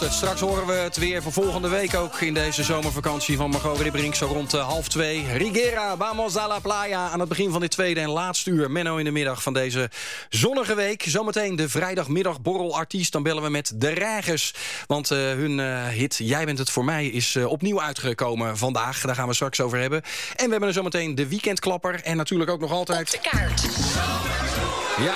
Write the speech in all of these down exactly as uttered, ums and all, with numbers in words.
Straks horen we het weer voor volgende week ook in deze zomervakantie van Margot Ribberink. Zo rond uh, half twee. Rigera, vamos a la playa. Aan het begin van dit tweede en laatste uur. Menno in de middag van deze zonnige week. Zometeen de vrijdagmiddagborrelartiest. Dan bellen we met de Reigers. Want uh, hun uh, hit Jij bent het voor mij is uh, opnieuw uitgekomen vandaag. Daar gaan we straks over hebben. En we hebben er zometeen de weekendklapper. En natuurlijk ook nog altijd... Op de kaart. Ja...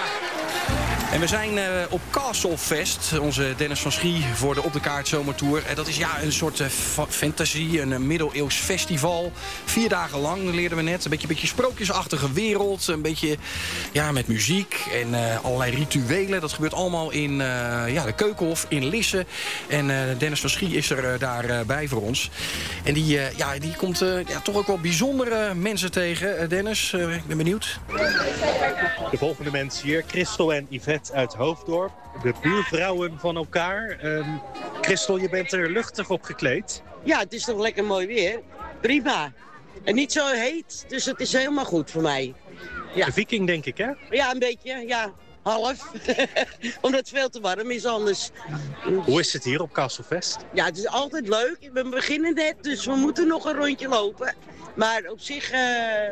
En we zijn uh, op Castlefest, onze Dennis van Schie voor de Op de Kaart Zomertour. En dat is ja een soort uh, fa- fantasy, een uh, middeleeuws festival. Vier dagen lang leerden we net. Een beetje, beetje sprookjesachtige wereld. Een beetje ja, met muziek en uh, allerlei rituelen. Dat gebeurt allemaal in uh, ja, de Keukenhof in Lisse. En uh, Dennis van Schie is er uh, daarbij uh, bij voor ons. En die, uh, ja, die komt uh, ja, toch ook wel bijzondere mensen tegen. Uh, Dennis, uh, ik ben benieuwd. De volgende mensen hier, Christel en Yvette uit Hoofddorp. De buurvrouwen van elkaar. Um, Christel, je bent er luchtig op gekleed. Ja, het is toch lekker mooi weer. Prima. En niet zo heet, dus het is helemaal goed voor mij. Ja. De Viking, denk ik, hè? Ja, een beetje, ja. Half. Omdat het veel te warm is anders. Hoe is het hier op Castlefest? Ja, het is altijd leuk. We beginnen net, dus we moeten nog een rondje lopen. Maar op zich uh,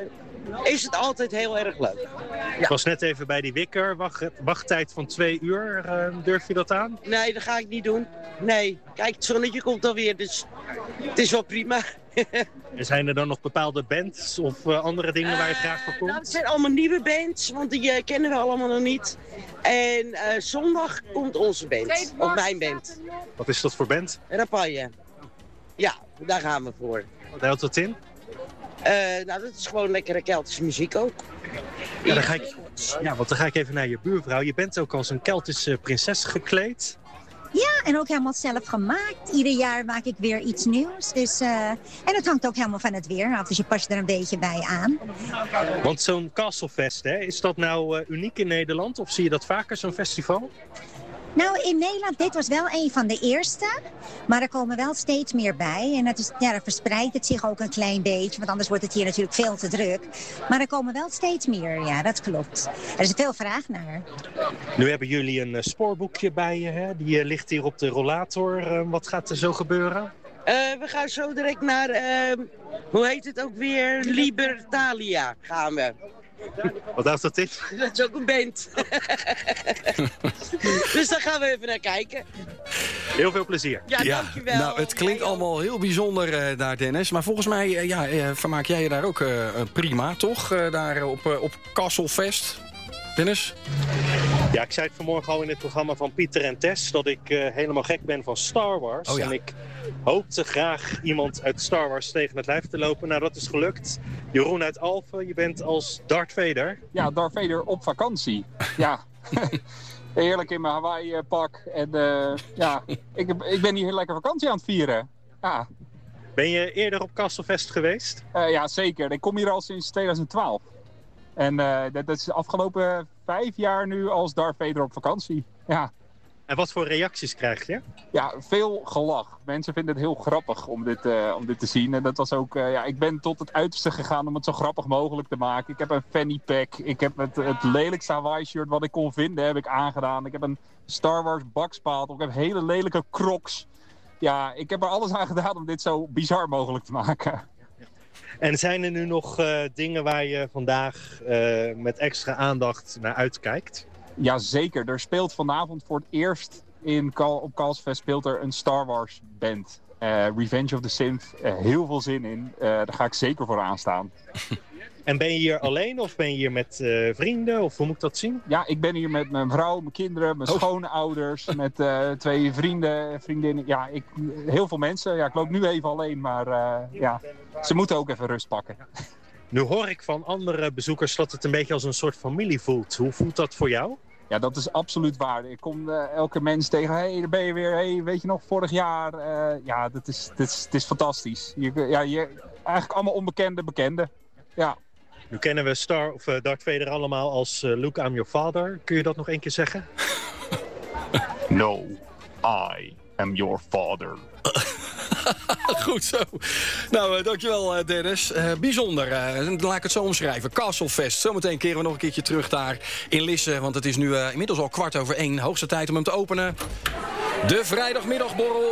is het altijd heel erg leuk. Ja. Ik was net even bij die wikker. Wacht, wachttijd van twee uur. Uh, durf je dat aan? Nee, dat ga ik niet doen. Nee. Kijk, het zonnetje komt alweer, dus het is wel prima. En zijn er dan nog bepaalde bands of uh, andere dingen uh, waar je graag voor komt? Nou, het zijn allemaal nieuwe bands, want die uh, kennen we allemaal nog niet. En uh, zondag komt onze band, of mijn band. Wat is dat voor band? Rapaille. Ja, daar gaan we voor. Wat houdt dat in? Uh, nou, dat is gewoon lekkere Keltische muziek ook. Ja, dan ga ik, ja, want dan ga ik even naar je buurvrouw. Je bent ook als een Keltische prinses gekleed. Ja, en ook helemaal zelf gemaakt. Ieder jaar maak ik weer iets nieuws. Dus, uh, en het hangt ook helemaal van het weer af, dus je past er een beetje bij aan. Want zo'n Castlefest, hè, is dat nou uh, uniek in Nederland? Of zie je dat vaker, zo'n festival? Nou, in Nederland, dit was wel een van de eerste. Maar er komen wel steeds meer bij. En dat is, ja, dan verspreidt het zich ook een klein beetje. Want anders wordt het hier natuurlijk veel te druk. Maar er komen wel steeds meer, ja, dat klopt. Er is veel vraag naar. Nu hebben jullie een uh, spoorboekje bij je, hè? Die uh, ligt hier op de rollator. Uh, wat gaat er zo gebeuren? Uh, we gaan zo direct naar, uh, hoe heet het ook weer? Libertalia gaan we. Wat houdt dat in? Dat is ook een band. Dus daar gaan we even naar kijken. Heel veel plezier. Ja, ja, dankjewel. nou, het klinkt allemaal heel bijzonder uh, daar, Dennis. Maar volgens mij uh, ja, uh, vermaak jij je daar ook uh, prima, toch? Uh, daar op, uh, op Castlefest. Dennis? Ja, ik zei het vanmorgen al in het programma van Pieter en Tess... dat ik uh, helemaal gek ben van Star Wars. Oh, ja. En ik hoopte graag iemand uit Star Wars tegen het lijf te lopen. Nou, dat is gelukt. Jeroen uit Alphen, je bent als Darth Vader. Ja, Darth Vader op vakantie. Ja, heerlijk in mijn Hawaii-pak. En uh, ja, ik, ik ben hier heel lekker vakantie aan het vieren. Ja, Ben je eerder op Castlefest geweest? uh, ja zeker. Ik kom hier al sinds twintig twaalf. En uh, dat, dat is de afgelopen vijf jaar nu als Darth Vader op vakantie. Ja. En wat voor reacties krijg je? Ja, veel gelach. Mensen vinden het heel grappig om dit, uh, om dit te zien. En dat was ook, uh, ja, ik ben tot het uiterste gegaan om het zo grappig mogelijk te maken. Ik heb een fanny pack. Ik heb het, het lelijkste Hawaii shirt wat ik kon vinden, heb ik aangedaan. Ik heb een Star Wars bakspaat. Ik heb hele lelijke crocs. Ja, ik heb er alles aan gedaan om dit zo bizar mogelijk te maken. En zijn er nu nog uh, dingen waar je vandaag uh, met extra aandacht naar uitkijkt? Jazeker, er speelt vanavond voor het eerst in Cal- op Castlefest speelt er een Star Wars band. Uh, Revenge of the Sith, uh, heel veel zin in. Uh, daar ga ik zeker voor aanstaan. En ben je hier alleen of ben je hier met uh, vrienden? Of hoe moet ik dat zien? Ja, ik ben hier met mijn vrouw, mijn kinderen, mijn oh. schoonouders, met uh, twee vrienden, vriendinnen. Ja, ik, heel veel mensen. Ja, ik loop nu even alleen, maar uh, ja, ze moeten ook even rust pakken. Nu hoor ik van andere bezoekers dat het een beetje als een soort familie voelt. Hoe voelt dat voor jou? Ja, dat is absoluut waar. Ik kom uh, elke mens tegen. Hé, hey, daar ben je weer. Hey, weet je nog, vorig jaar. Uh, ja, dat is, dat is, het is fantastisch. Je, ja, je, eigenlijk allemaal onbekende bekenden. Ja. Nu kennen we Star of uh, Darth Vader allemaal als uh, Luke, I'm your father. Kun je dat nog één keer zeggen? No, I am your father. Goed zo. Nou, uh, dankjewel uh, Dennis. Uh, bijzonder. Uh, laat ik het zo omschrijven. Castlefest. Zometeen keren we nog een keertje terug daar in Lisse. Want het is nu uh, inmiddels al kwart over één. Hoogste tijd om hem te openen. De vrijdagmiddagborrel